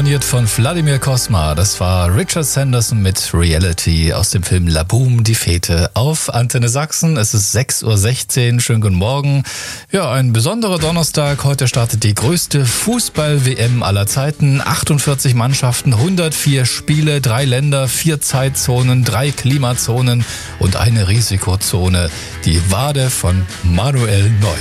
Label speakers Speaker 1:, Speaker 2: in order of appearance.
Speaker 1: komponiert von Vladimir Cosma. Das war Richard Sanderson mit Reality aus dem Film La Boom, die Fete auf Antenne Sachsen. Es ist 6:16 Uhr. Schönen guten Morgen. Ja, ein besonderer Donnerstag. Heute startet die größte Fußball-WM aller Zeiten. 48 Mannschaften, 104 Spiele, 3 Länder, 4 Zeitzonen, 3 Klimazonen und eine Risikozone. Die Wade von Manuel Neuer.